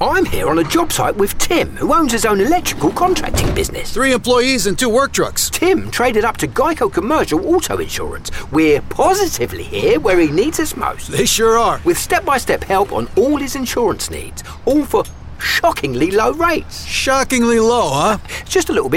I'm here on a job site with Tim, who owns his own electrical contracting business. 3 employees and 2 work trucks. Tim traded up to Geico Commercial Auto Insurance. We're positively here where he needs us most. They sure are. With step-by-step help on all his insurance needs, all for shockingly low rates. Shockingly low, huh? Just a little bit